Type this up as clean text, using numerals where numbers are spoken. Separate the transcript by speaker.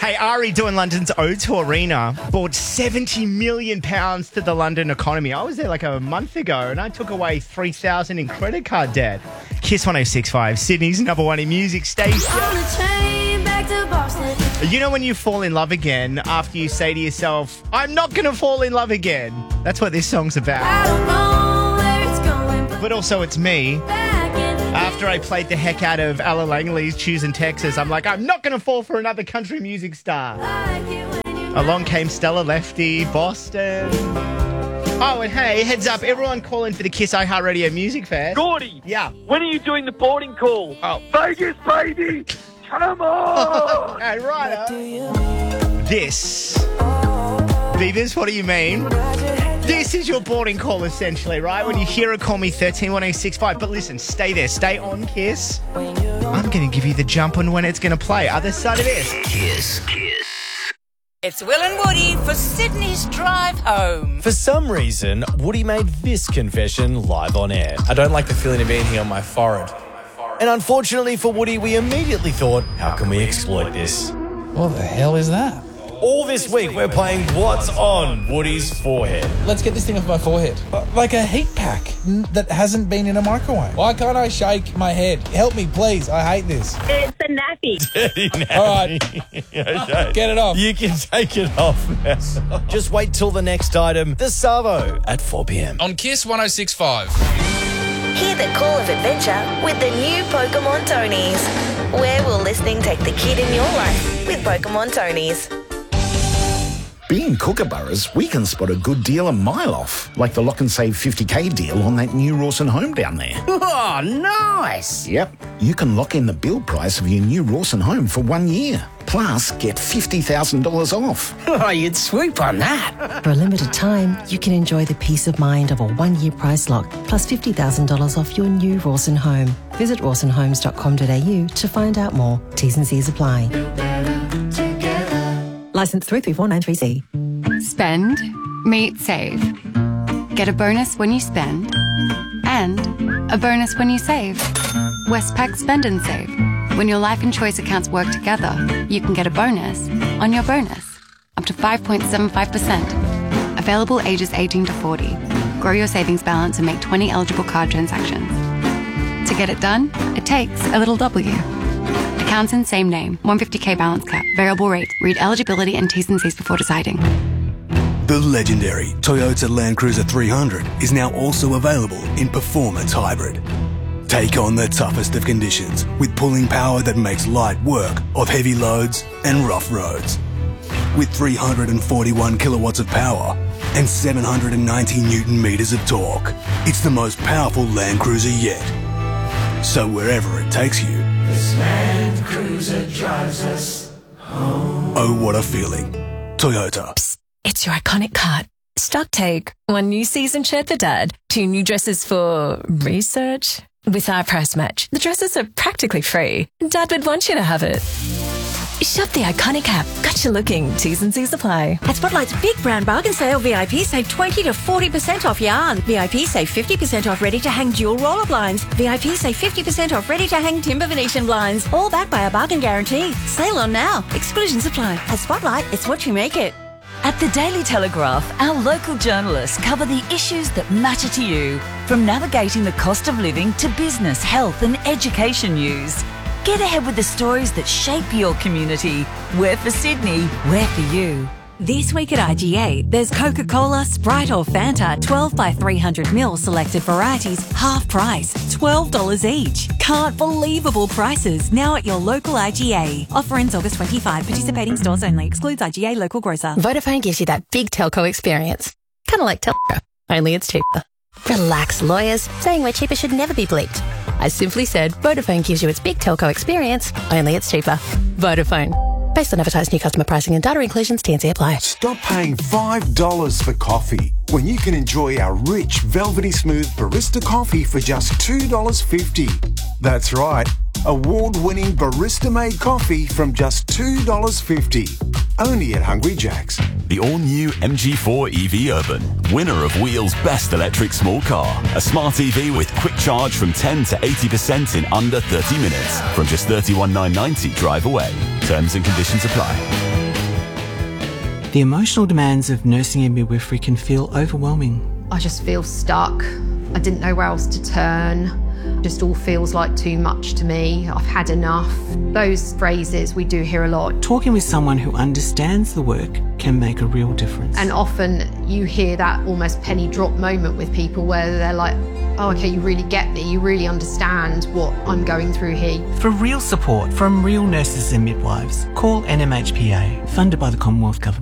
Speaker 1: Hey, Ari doing London's O2 Arena brought £70 million to the London economy. I was there like a month ago and I took away $3,000 in credit card debt. Kiss 106.5, Sydney's number one in music station. You know when you fall in love again after you say to yourself, I'm not going to fall in love again. That's what this song's about.
Speaker 2: I don't know where it's going,
Speaker 1: But also it's me.
Speaker 2: back in
Speaker 1: After I played the heck out of Ella Langley's Choosing Texas, I'm like, I'm not going to fall for another country music star.
Speaker 2: like it when you
Speaker 1: Along came Stella Lefty, Boston. Oh, and hey, heads up, everyone calling for the Kiss iHeartRadio Music Fest.
Speaker 3: Gordy,
Speaker 1: Yeah.
Speaker 3: when are you doing the boarding call?
Speaker 1: Oh.
Speaker 3: Vegas, baby! Come on!
Speaker 1: Hey, right. This. Beavers, what do you mean? This is your boarding call, essentially, right? When you hear it, call me 131065. But listen, stay there. Stay on, Kiss. I'm going to give you the jump on when it's going to play. Other side of this.
Speaker 4: Kiss.
Speaker 5: It's Will and Woody for Sydney's Drive Home.
Speaker 6: For some reason, Woody made this confession live on air.
Speaker 7: I don't like the feeling of anything on my forehead.
Speaker 6: And unfortunately for Woody, we immediately thought, how can we exploit this?
Speaker 8: What the hell is that?
Speaker 6: All this week, we're playing What's on Woody's Forehead.
Speaker 8: Let's get this thing off my forehead. Like a heat pack that hasn't been in a microwave. Why can't I shake my head? Help me, please. I hate this.
Speaker 9: It's a nappy.
Speaker 8: All right. Get it off.
Speaker 6: You can take it off now. Just wait till the next item, the Savo, at 4 p.m.
Speaker 10: On Kiss 106.5.
Speaker 11: Hear the call of adventure with the new Pokemon Tonies. Where will listening take the kid in your life with Pokemon Tonies?
Speaker 4: Being Kookaburras, we can spot a good deal a mile off, like the Lock and Save 50k deal on that new Rawson home down there.
Speaker 5: Oh, nice.
Speaker 4: Yep, you can lock in the build price of your new Rawson home for 1 year. Plus, get $50,000 off.
Speaker 5: Oh, you'd swoop on that.
Speaker 12: For a limited time, you can enjoy the peace of mind of a 1-year price lock plus $50,000 off your new Rawson home. Visit rawsonhomes.com.au to find out more. T's and C's apply. Licence 33493C.
Speaker 13: Spend, meet, save. Get a bonus when you spend and a bonus when you save. Westpac Spend and Save. When your life and choice accounts work together, you can get a bonus on your bonus. Up to 5.75%. Available ages 18 to 40. Grow your savings balance and make 20 eligible card transactions. To get it done, it takes a little W. Accounts in same name. 150k balance cap. Variable rate. Read eligibility and T's and C's before deciding.
Speaker 14: The legendary Toyota Land Cruiser 300 is now also available in Performance Hybrid. Take on the toughest of conditions with pulling power that makes light work of heavy loads and rough roads. With 341 kilowatts of power and 790 Newton meters of torque, it's the most powerful Land Cruiser yet. So wherever it takes you,
Speaker 15: this Land Cruiser drives us home.
Speaker 14: Oh, what a feeling. Toyota.
Speaker 16: Psst, it's your iconic cart. Stock take. 1 new season shirt for Dad. 2 new dresses for research. With our price match, the dresses are practically free. Dad would want you to have it. Shop the iconic app. Gotcha looking. T's and C's apply.
Speaker 17: At Spotlight's Big Brown Bargain Sale, VIP save 20 to 40% off yarn. VIP save 50% off ready-to-hang dual roller blinds. VIP save 50% off ready-to-hang timber Venetian blinds. All backed by a bargain guarantee. Sale on now. Exclusions apply. At Spotlight, it's what you make it.
Speaker 18: At the Daily Telegraph, our local journalists cover the issues that matter to you, from navigating the cost of living to business, health and education news. Get ahead with the stories that shape your community. We're for Sydney, we're for you.
Speaker 17: This week at IGA, there's Coca-Cola, Sprite or Fanta, 12 by 300ml selected varieties, half price, $12 each. Can't believable prices now at your local IGA. Offer ends August 25. Participating stores only. Excludes IGA local grocer.
Speaker 12: Vodafone gives you that big telco experience. Kind of like Telco, only it's cheaper. Relax, lawyers. Saying we're cheaper should never be bleeped. I simply said Vodafone gives you its big telco experience, only it's cheaper. Vodafone. Based on advertised new customer pricing and data inclusions, T&C apply.
Speaker 19: Stop paying $5 for coffee when you can enjoy our rich, velvety smooth barista coffee for just $2.50. That's right, award-winning barista-made coffee from just $2.50. Only at Hungry Jack's.
Speaker 20: The all-new MG4 EV Urban, winner of Wheel's Best Electric Small Car. A smart EV with quick charge from 10 to 80% in under 30 minutes. From just $31,990 drive away. Terms and conditions apply.
Speaker 10: The emotional demands of nursing and midwifery can feel overwhelming.
Speaker 21: I just feel stuck. I didn't know where else to turn. Just all feels like too much to me. I've had enough. Those phrases we do hear a lot.
Speaker 10: Talking with someone who understands the work can make a real difference.
Speaker 21: And often you hear that almost penny drop moment with people where they're like, oh, okay, you really get me. You really understand what I'm going through here.
Speaker 10: For real support from real nurses and midwives, call NMHPA, funded by the Commonwealth Government.